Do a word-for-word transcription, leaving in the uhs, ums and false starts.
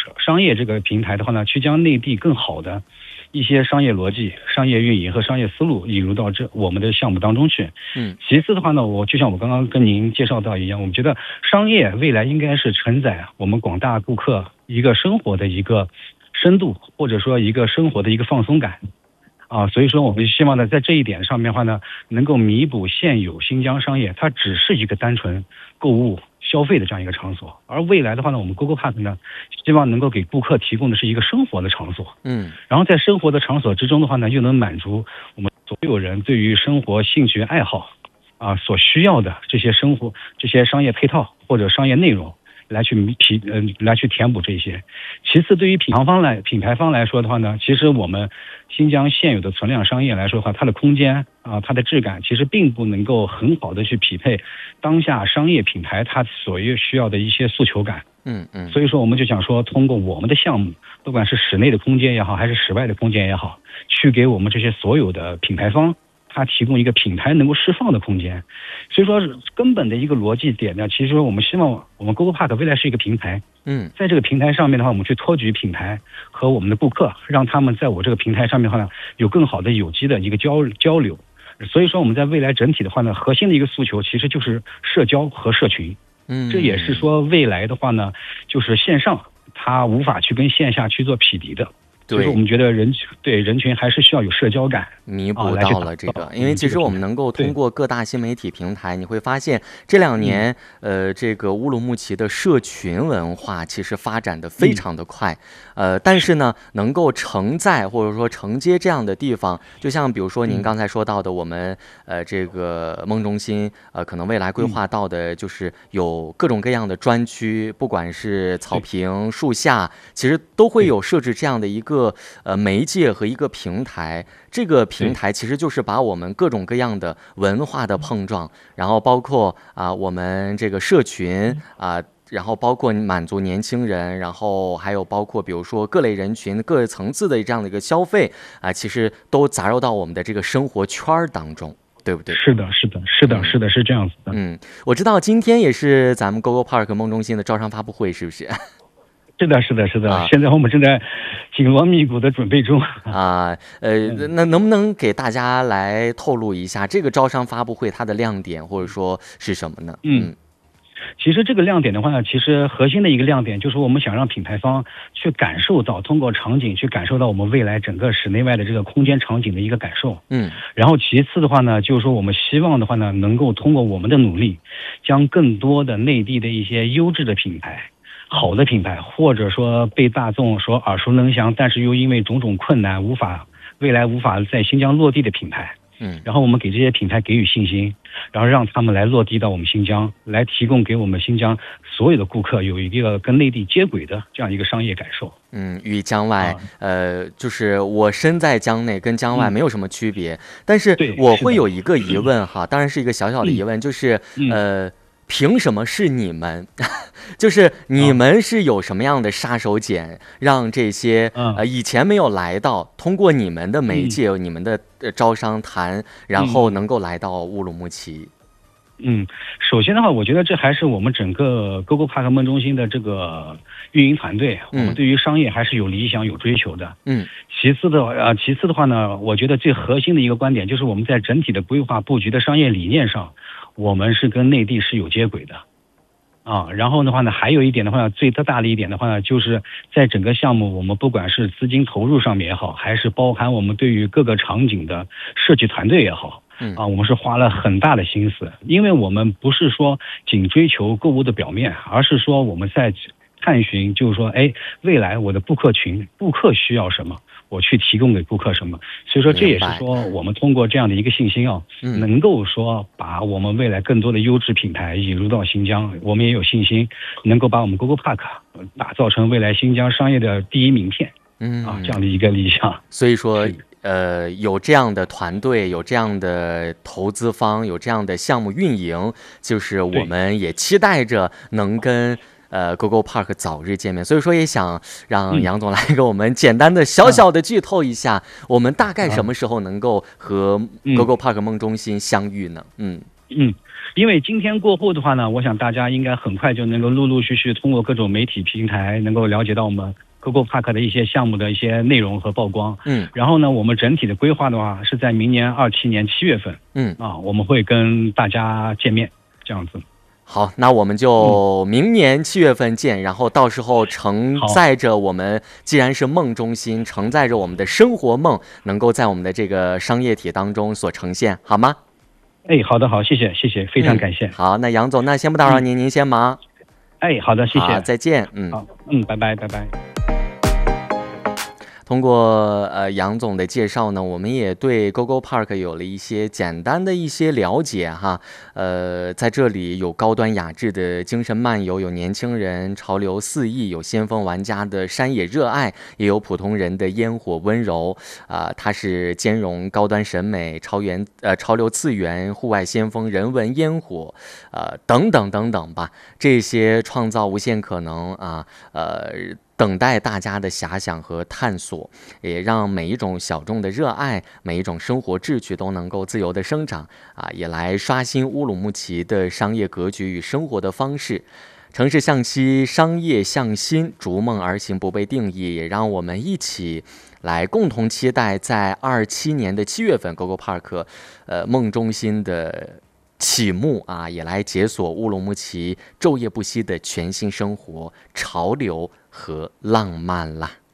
商业这个平台的话呢，去将内地更好的一些商业逻辑、商业运营和商业思路引入到这我们的项目当中去。 嗯， 其次的话呢，我就像我刚刚跟您介绍到一样，我们觉得商业未来应该是承载我们广大顾客一个生活的一个深度，或者说一个生活的一个放松感。啊，所以说我们希望呢，在这一点上面的话呢，能够弥补现有新疆商业它只是一个单纯购物消费的这样一个场所，而未来的话呢，我们 GoGoPark 呢，希望能够给顾客提供的是一个生活的场所。 嗯， 然后在生活的场所之中的话呢，又能满足我们所有人对于生活兴趣爱好啊所需要的这些生活这些商业配套或者商业内容。来去提呃来去填补这些。其次，对于品牌方来品牌方来说的话呢，其实我们新疆现有的存量商业来说的话，它的空间啊，它的质感其实并不能够很好的去匹配当下商业品牌它所需要的一些诉求感。 嗯嗯。 所以说，我们就想说，通过我们的项目，不管是室内的空间也好，还是室外的空间也好，去给我们这些所有的品牌方。它提供一个品牌能够释放的空间，所以说根本的一个逻辑点呢，其实我们希望我们 GoGoPark 未来是一个平台， 嗯，在这个平台上面的话，我们去托举品牌和我们的顾客，让他们在我这个平台上面的话呢，有更好的有机的一个交交流。所以说我们在未来整体的话呢，核心的一个诉求其实就是社交和社群， 嗯， 这也是说未来的话呢，就是线上它无法去跟线下去做匹敌的。所以说我们觉得人对人群还是需要有社交感， 弥补到了这个。因为其实我们能够通过各大新媒体平台，你会发现这两年，呃，这个乌鲁木齐的社群文化其实发展的非常的快，呃，但是呢，能够承载或者说承接这样的地方，就像比如说您刚才说到的，我们呃这个梦中心，呃，可能未来规划到的就是有各种各样的专区，不管是草坪、树下，其实都会有设置这样的一个。呃，媒介和一个平台，这个平台其实就是把我们各种各样的文化的碰撞，然后包括啊、呃、我们这个社群啊、呃，然后包括满足年轻人，然后还有包括比如说各类人群、各层次的这样的一个消费啊、呃，其实都杂糅到我们的这个生活圈当中。对不对？ 是的，是的，是的，是的，是这样子的。 嗯，我知道今天也是咱们 GoGoPark 梦中心的招商发布会，是不是？ 是的，是的，是的、 啊。 现在我们正在紧锣密鼓的准备中啊。呃，那能不能给大家来透露一下这个招商发布会它的亮点，或者说是什么呢？ 嗯。其实这个亮点的话呢，其实核心的一个亮点就是我们想让品牌方去感受到，通过场景去感受到我们未来整个室内外的这个空间场景的一个感受。 嗯， 然后其次的话呢，就是说我们希望的话呢，能够通过我们的努力，将更多的内地的一些优质的品牌。好的品牌，或者说被大众所耳熟能详，但是又因为种种困难无法未来无法在新疆落地的品牌， 嗯， 然后我们给这些品牌给予信心，然后让他们来落地到我们新疆，来提供给我们新疆所有的顾客有一个跟内地接轨的这样一个商业感受。 嗯，与疆外，呃，就是我身在疆内，跟疆外没有什么区别，嗯、但是我会有一个疑问哈，当然是一个小小的疑问，就是、嗯、呃。凭什么是你们？就是你们是有什么样的杀手锏，让这些呃以前没有来到，通过你们的媒介、你们的招商谈，然后能够来到乌鲁木齐？ 嗯，首先的话，我觉得这还是我们整个 GoGoPark 梦中心的这个运营团队，我们对于商业还是有理想、有追求的。 嗯。 其次的呃，其次的话呢，我觉得最核心的一个观点就是我们在整体的规划布局的商业理念上。我们是跟内地是有接轨的，啊，然后的话呢，还有一点的话，最大的一点的话呢，就是在整个项目，我们不管是资金投入上面也好，还是包含我们对于各个场景的设计团队也好，啊，我们是花了很大的心思，因为我们不是说仅追求购物的表面，而是说我们在探寻，就是说，哎，未来我的顾客群，顾客需要什么？我去提供给顾客什么，所以说这也是说我们通过这样的一个信心啊，能够说把我们未来更多的优质品牌引入到新疆，我们也有信心能够把我们 GoGoPark 打造成未来新疆商业的第一名片，嗯啊，这样的一个理想。 所以说，呃，有这样的团队，有这样的投资方，有这样的项目运营，就是我们也期待着能跟。呃 ，GoGoPark 早日见面，所以说也想让杨总来给我们简单的、小小的剧透一下，嗯、我们大概什么时候能够和 GoGoPark 梦中心相遇呢？嗯， 嗯，因为今天过后的话呢，我想大家应该很快就能够陆陆续续通过各种媒体平台能够了解到我们 Coco Park 的一些项目的一些内容和曝光。 嗯， 然后呢，我们整体的规划的话是在明年二七年七月份， 嗯啊，我们会跟大家见面，这样子。 好，那我们就明年七月份见，然后到时候承载着我们，既然是梦中心，承载着我们的生活梦，能够在我们的这个商业体当中所呈现，好吗？ 哎，好的，好，谢谢，谢谢，非常感谢。 嗯、好，那杨总，那先不打扰您，嗯、您先忙。 哎，好的，谢谢， 好，再见。嗯， 好，嗯，拜拜，拜拜。 通过呃杨总的介绍呢，我们也对 Coco Park 有了一些简单的一些了解哈。呃，在这里有高端雅致的精神漫游，有年轻人潮流肆意，有先锋玩家的山野热爱，也有普通人的烟火温柔啊、呃。它是兼容高端审美、超元呃潮流次元、户外先锋、人文烟火呃等等等等吧。这些创造无限可能啊呃。等待大家的遐想和探索，也让每一种小众的热爱，每一种生活志趣都能够自由的生长啊！也来刷新乌鲁木齐的商业格局与生活的方式。城市向西，商业向新，逐梦而行不被定义，也让我们一起来共同期待，在二七年的七月份 ，Coco Park， 呃梦中心的启幕啊，也来解锁乌鲁木齐昼夜不息的全新生活潮流和浪漫啦。